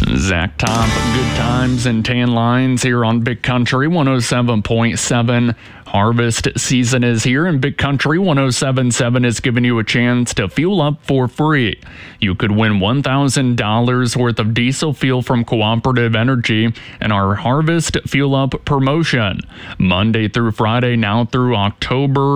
Zach Top, good times and tan lines here on Big Country 107.7. Harvest season is here, and Big Country 107.7 is giving you a chance to fuel up for free. You could win $1,000 worth of diesel fuel from Cooperative Energy and our Harvest Fuel Up promotion. Monday through Friday, now through October.